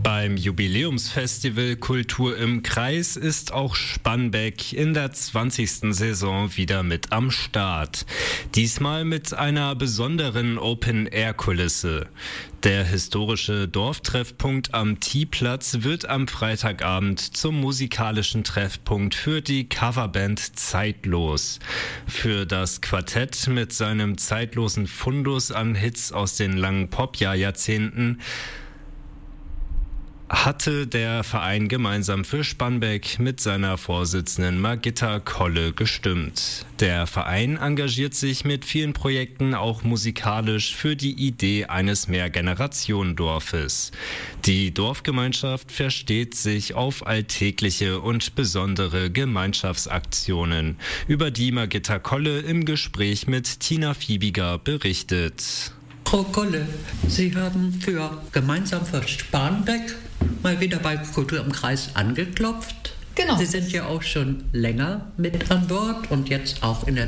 Beim Jubiläumsfestival Kultur im Kreis ist auch Spanbeck in der 20. Saison wieder mit am Start. Diesmal mit einer besonderen Open-Air-Kulisse. Der historische Dorftreffpunkt am T-Platz wird am Freitagabend zum musikalischen Treffpunkt für die Coverband Zeitlos. Für das Quartett mit seinem zeitlosen Fundus an Hits aus den langen Pop-Jahrzehnten hatte der Verein gemeinsam für Spanbeck mit seiner Vorsitzenden Margitta Kolle gestimmt. Der Verein engagiert sich mit vielen Projekten auch musikalisch für die Idee eines Mehrgenerationendorfes. Die Dorfgemeinschaft versteht sich auf alltägliche und besondere Gemeinschaftsaktionen, über die Margitta Kolle im Gespräch mit Tina Fiebiger berichtet. Frau Kolle, Sie haben gemeinsam für Spanbeck mal wieder bei Kultur im Kreis angeklopft. Genau. Sie sind ja auch schon länger mit an Bord und jetzt auch in der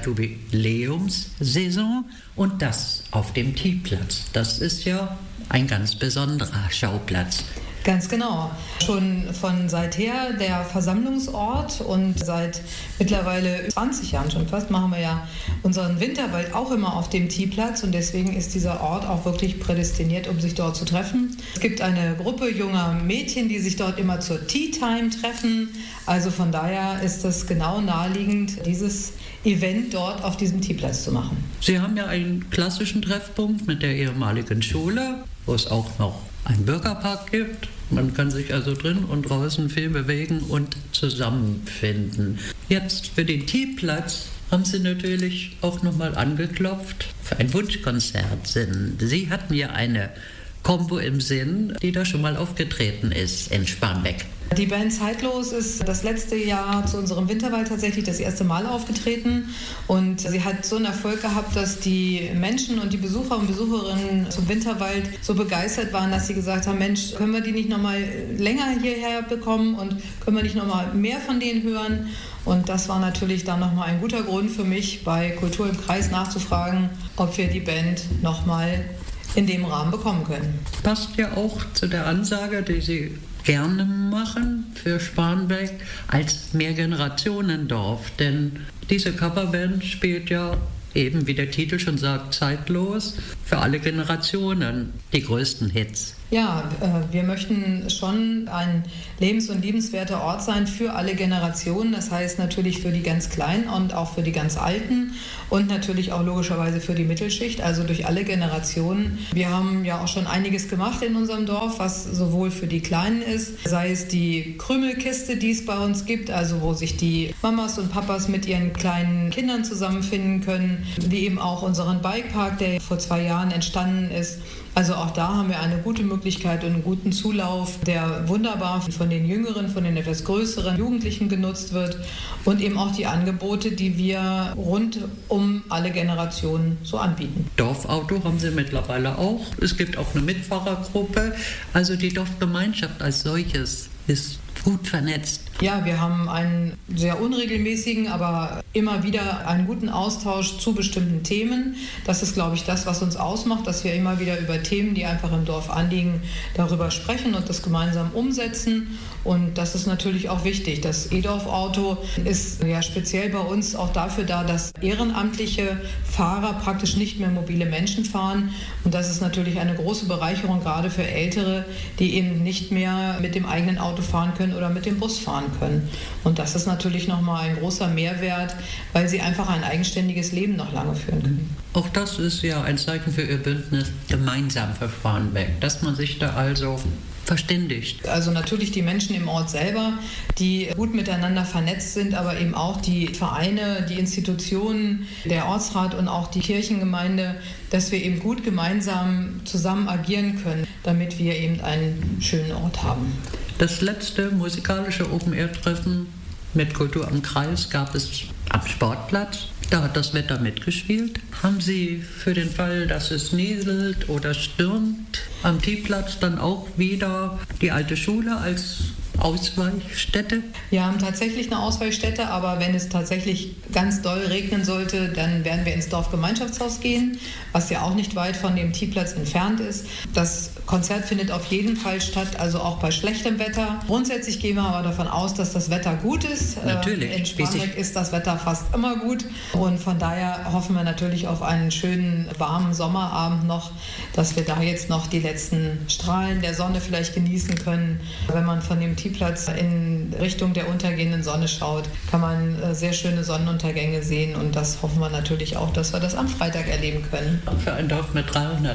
Jubiläumssaison und das auf dem T-Platz. Das ist ja ein ganz besonderer Schauplatz. Ganz genau. Schon von seither der Versammlungsort und seit mittlerweile 20 Jahren schon fast machen wir ja unseren Winterwald auch immer auf dem T-Platz und deswegen ist dieser Ort auch wirklich prädestiniert, um sich dort zu treffen. Es gibt eine Gruppe junger Mädchen, die sich dort immer zur Tea-Time treffen. Also von daher ist es genau naheliegend, dieses Event dort auf diesem T-Platz zu machen. Sie haben ja einen klassischen Treffpunkt mit der ehemaligen Schule, wo es auch noch einen Bürgerpark gibt. Man kann sich also drin und draußen viel bewegen und zusammenfinden. Jetzt für den T-Platz haben Sie natürlich auch nochmal angeklopft für ein Wunschkonzert. Sie hatten ja eine Combo im Sinn, die da schon mal aufgetreten ist in Spanbeck. Die Band Zeitlos ist das letzte Jahr zu unserem Winterwald tatsächlich das erste Mal aufgetreten und sie hat so einen Erfolg gehabt, dass die Menschen und die Besucher und Besucherinnen zum Winterwald so begeistert waren, dass sie gesagt haben, Mensch, können wir die nicht noch mal länger hierher bekommen und können wir nicht noch mal mehr von denen hören? Und das war natürlich dann noch mal ein guter Grund für mich, bei Kultur im Kreis nachzufragen, ob wir die Band noch mal in dem Rahmen bekommen können. Passt ja auch zu der Ansage, die Sie gerne machen für Spanbeck als Mehrgenerationendorf, denn diese Coverband spielt ja eben, wie der Titel schon sagt, zeitlos für alle Generationen die größten Hits. Ja, wir möchten schon ein lebens- und liebenswerter Ort sein für alle Generationen. Das heißt natürlich für die ganz Kleinen und auch für die ganz Alten und natürlich auch logischerweise für die Mittelschicht, also durch alle Generationen. Wir haben ja auch schon einiges gemacht in unserem Dorf, was sowohl für die Kleinen ist, sei es die Krümelkiste, die es bei uns gibt, also wo sich die Mamas und Papas mit ihren kleinen Kindern zusammenfinden können, wie eben auch unseren Bikepark, der vor 2 Jahren entstanden ist. Also auch da haben wir eine gute Möglichkeit und einen guten Zulauf, der wunderbar von den Jüngeren, von den etwas größeren Jugendlichen genutzt wird und eben auch die Angebote, die wir rund um alle Generationen so anbieten. Dorfauto haben Sie mittlerweile auch. Es gibt auch eine Mitfahrergruppe. Also die Dorfgemeinschaft als solches ist gut vernetzt. Ja, wir haben einen sehr unregelmäßigen, aber immer wieder einen guten Austausch zu bestimmten Themen. Das ist, glaube ich, das, was uns ausmacht, dass wir immer wieder über Themen, die einfach im Dorf anliegen, darüber sprechen und das gemeinsam umsetzen. Und das ist natürlich auch wichtig. Das E-Dorf-Auto ist ja speziell bei uns auch dafür da, dass ehrenamtliche Fahrer praktisch nicht mehr mobile Menschen fahren. Und das ist natürlich eine große Bereicherung, gerade für Ältere, die eben nicht mehr mit dem eigenen Auto fahren können oder mit dem Bus fahren können. Und das ist natürlich nochmal ein großer Mehrwert, weil sie einfach ein eigenständiges Leben noch lange führen können. Auch das ist ja ein Zeichen für Ihr Bündnis gemeinsam für Spanbeck, dass man sich da also verständigt. Also natürlich die Menschen im Ort selber, die gut miteinander vernetzt sind, aber eben auch die Vereine, die Institutionen, der Ortsrat und auch die Kirchengemeinde, dass wir eben gut gemeinsam zusammen agieren können, damit wir eben einen schönen Ort haben. Das letzte musikalische Open-Air-Treffen mit Kultur im Kreis gab es am Sportplatz. Da hat das Wetter mitgespielt. Haben Sie für den Fall, dass es nieselt oder stürmt, am T-Platz dann auch wieder die alte Schule als Ausweichstätte? Wir haben tatsächlich eine Ausweichstätte, aber wenn es tatsächlich ganz doll regnen sollte, dann werden wir ins Dorfgemeinschaftshaus gehen, was ja auch nicht weit von dem T-Platz entfernt ist. Das Konzert findet auf jeden Fall statt, also auch bei schlechtem Wetter. Grundsätzlich gehen wir aber davon aus, dass das Wetter gut ist. Natürlich. In Spanien ist das Wetter fast immer gut und von daher hoffen wir natürlich auf einen schönen, warmen Sommerabend noch, dass wir da jetzt noch die letzten Strahlen der Sonne vielleicht genießen können. Wenn man von dem T-Platz in Richtung der untergehenden Sonne schaut, kann man sehr schöne Sonnenuntergänge sehen und das hoffen wir natürlich auch, dass wir das am Freitag erleben können. Für ein Dorf mit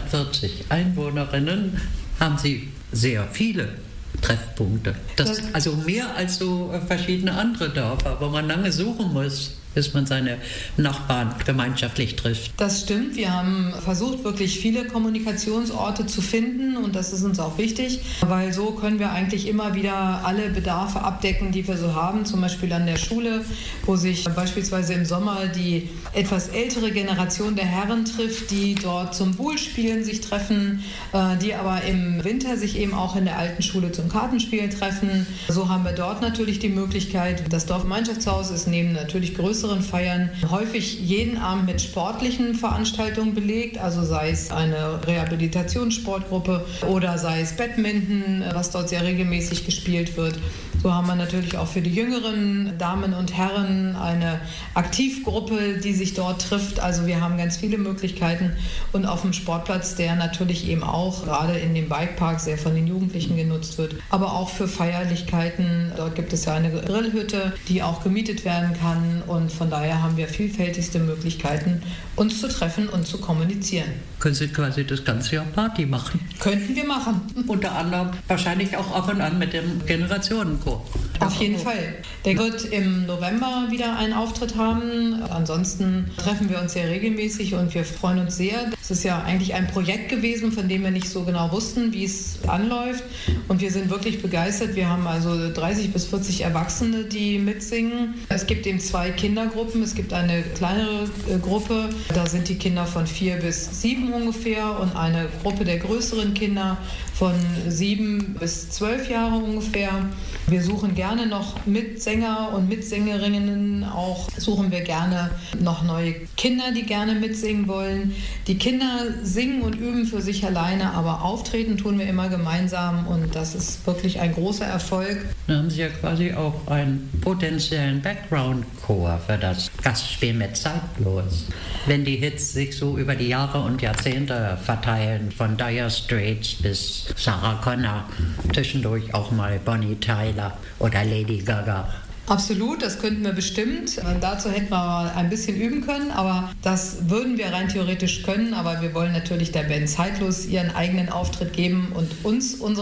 340 Einwohnerinnen haben Sie sehr viele Treffpunkte. Also mehr als so verschiedene andere Dörfer, wo man lange suchen muss, bis man seine Nachbarn gemeinschaftlich trifft. Das stimmt. Wir haben versucht, wirklich viele Kommunikationsorte zu finden und das ist uns auch wichtig, weil so können wir eigentlich immer wieder alle Bedarfe abdecken, die wir so haben, zum Beispiel an der Schule, wo sich beispielsweise im Sommer die etwas ältere Generation der Herren trifft, die dort zum Bullspielen sich treffen, die aber im Winter sich eben auch in der alten Schule zum Kartenspielen treffen. So haben wir dort natürlich die Möglichkeit. Das Dorfgemeinschaftshaus ist neben natürlich größeren Feiern häufig jeden Abend mit sportlichen Veranstaltungen belegt, also sei es eine Rehabilitationssportgruppe oder sei es Badminton, was dort sehr regelmäßig gespielt wird. So haben wir natürlich auch für die jüngeren Damen und Herren eine Aktivgruppe, die sich dort trifft. Also wir haben ganz viele Möglichkeiten und auf dem Sportplatz, der natürlich eben auch gerade in dem Bikepark sehr von den Jugendlichen genutzt wird, aber auch für Feierlichkeiten. Dort gibt es ja eine Grillhütte, die auch gemietet werden kann und von daher haben wir vielfältigste Möglichkeiten, uns zu treffen und zu kommunizieren. Können Sie quasi das ganze Jahr Party machen? Könnten wir machen. Unter anderem wahrscheinlich auch ab und an mit dem Generationenchor. Auf jeden Fall. Der wird im November wieder einen Auftritt haben. Ansonsten treffen wir uns sehr regelmäßig und wir freuen uns sehr. Es ist ja eigentlich ein Projekt gewesen, von dem wir nicht so genau wussten, wie es anläuft. Und wir sind wirklich begeistert. Wir haben also 30 bis 40 Erwachsene, die mitsingen. Es gibt eben 2 Kindergruppen. Es gibt eine kleinere Gruppe. Da sind die Kinder von 4 bis 7 ungefähr und eine Gruppe der größeren Kinder von 7 bis 12 Jahre ungefähr. Wir suchen gerne noch Mitsänger und Mitsängerinnen, auch suchen wir gerne noch neue Kinder, die gerne mitsingen wollen. Die Kinder singen und üben für sich alleine, aber auftreten tun wir immer gemeinsam und das ist wirklich ein großer Erfolg. Da haben Sie ja quasi auch einen potenziellen Background-Chor für das Gastspiel mit Zeitlos. Wenn die Hits sich so über die Jahre und Jahrzehnte verteilen, von Dire Straits bis Sarah Connor, zwischendurch auch mal Bonnie Tyler oder Lady Gaga. Absolut, das könnten wir bestimmt. Dazu hätten wir mal ein bisschen üben können, aber das würden wir rein theoretisch können. Aber wir wollen natürlich der Band Zeitlos ihren eigenen Auftritt geben und uns unsere